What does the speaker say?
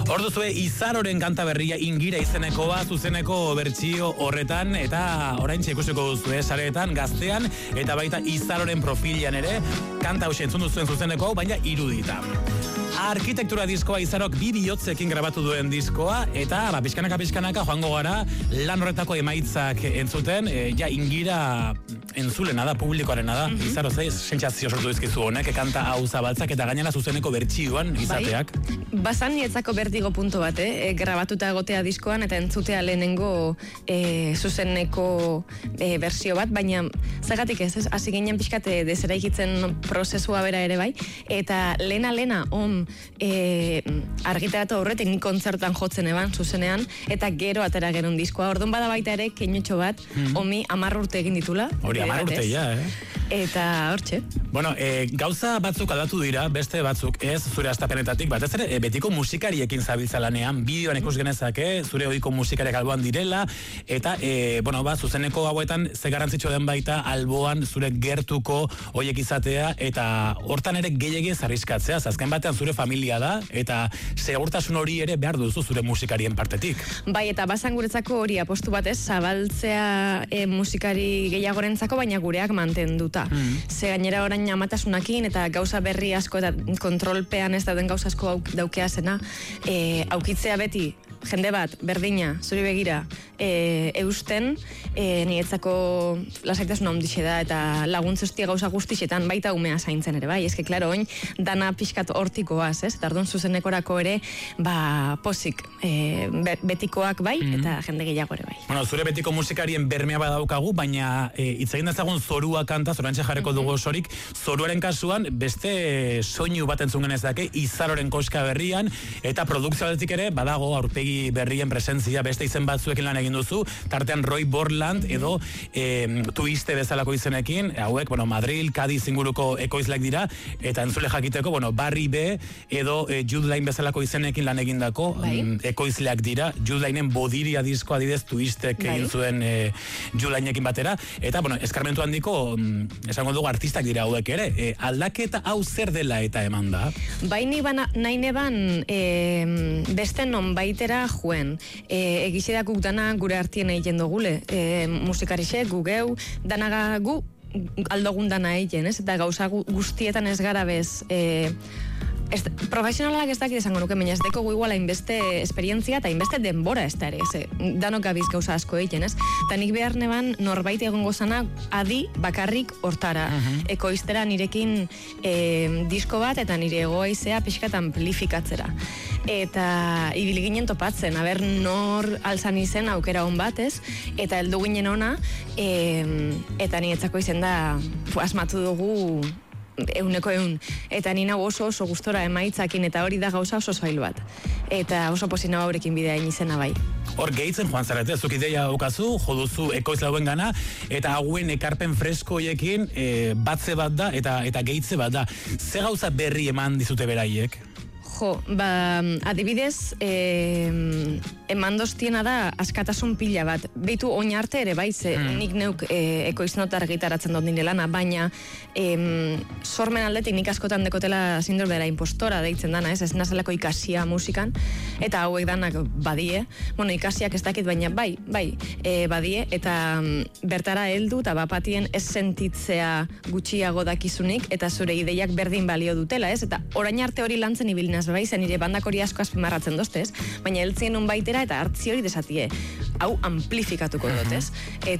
Orduzue Izaroren kanta berria Ingira izenekoa zuzeneko bertsio horretan eta oraintxe ikusiko duzue sareetan Gaztean eta baita Izaroren profilean ere kanta hau entzun duzuen zuzeneko baina irudita. Arkitektura diskoa Izarok 2 bihotzekin grabatu duen diskoa eta pixkanaka joango gara lan horretako emaitzak entzuten, ja Ingira entzulena da, publikoarena da. Izaro sentsazio sortu dizkizu honek, kanta hau zabaltzak eta gainera zuzeneko bertsioan izateak. Basan nietzako bertigo punto bat, grabatuta egotea diskoan eta entzutea lehenengo zuzeneko bersio bat, baina zagatik ez, hasi ginen pixkate deseraikitzen prozesua bera ere bai, eta lena argitaratu aurretik ni kontzertan jotzen eban zuzenean, eta gero atera genuen diskoa. Orduan bada baita ere keinotxo bat, omi 10 urte egin ditula. Hori 10 urte ja, Eta hortxe. Bueno, gauza batzuk aldatu dira, beste batzuk ez, zure astapenetatik, batez ere betiko musikariekin zabiltza lanean, bideoan ikus genezake, zure ohiko musikariak alboan direla, eta, zuzeneko hauetan ze garrantzitsua den baita alboan zure gertuko hoiek izatea, eta hortan ere gehiegi arriskatzea, azken batean zure familia da, eta segurtasun hori ere behar duzu zure musikarien partetik. Bai, eta basan guretzako hori apostu batez, zabaltzea musikari gehiagorentzako, baina gureak mantenduta. Ze gainera orain amatasunakin eta gauza berri asko eta kontrolpean ez dauden gauza asko daukea zena, aukitzea beti jende bat, berdina, zuri begira, eusten, nietzako lasaitasuna ondixe da, eta laguntzostia gauza guztixetan, baita umea zaintzen ere, bai? Ezke, klaro, oin, dana pixkat hortikoaz, ez? Eta orduan zuzenekorako ere, pozik, betikoak bai, eta jende gehiago ere bai. Bueno, zure betiko musikarien bermea badaukagu, baina hitz egin dezagun zorua kanta, zorantxe jarreko dugu osorik, zoruaren kasuan, beste soinu bat entzun genezake, Izaroren koska berrian, eta produkzio aldetik ere, badago aurpegi berrien presentzia, beste izen batzuekin lan egin duzu, tartean Roy Borland edo Twiste bezalako izenekin, hauek, Madril, Cadiz inguruko ekoizleak dira, eta entzule jakiteko, Barry B edo Jude Line bezalako izenekin lan egindako ekoizleak dira, Jude Lineen Bodiria diskoa adidez Twistek egin zuen Jude Lineekin batera, eta, eskarmentu handiko, esango dugu artistak dira hauek ere, aldaketa hau zer dela eta eman da? Baini nahi neban beste non baitera juen. Egizidak guk dana gure artien egiten dugule. Musikarixe, gu geu, danaga gu aldogun dana egiten, ez? Eta gauza guztietan ez gara bez... profesionalak ez dakit esango nuke, baina ez dekogu iguala inbeste esperientzia eta inbeste denbora ez da ere, danok gabiz gauza asko egiten, ez? Eta nik behar neban norbait egongo zana adi bakarrik hortara. Ekoiztera nirekin disko bat eta nire egoaizea pixkat amplifikatzera. Eta ibili ginen topatzen, aber nor alzan izen aukera hon bat, ez? Eta heldu ginen ona, eta niretzako izen da asmatu dugu 100%. Eta nina oso gustora emaitzakin, eta hori da gauza oso zail bat. Eta oso posina haurekin bidea izena bai. Hor gehitzen joan zarete, zuk ideia daukazu, joduzu ekoiz lauen gana, eta hauen ekarpen freskoiekin batze bat da, eta gehitze bat da. Ze gauza berri eman dizute beraiek? Adibidez, emandoztiena da askatasun pila bat. Beitu oin arte ere bai, nik neuk ekoiznota argitaratzen dut nire lana, baina sormen aldetik nik askotan dekotela sindromea impostora deitzen dana, ez nazalako ikasia musikan, eta hauek danak badie, ikasiak ez dakit, baina bai, badie, eta bertara heldu eta bapatien ez sentitzea gutxiago dakizunik, eta zure ideiak berdin balio dutela, ez? Eta orain arte hori lantzen ibilinaz bai, zen nire bandak hori asko azpimarratzen doztez, baina heltzien un baitera eta hartzi hori desatie. Hau amplifikatuko dut, ez?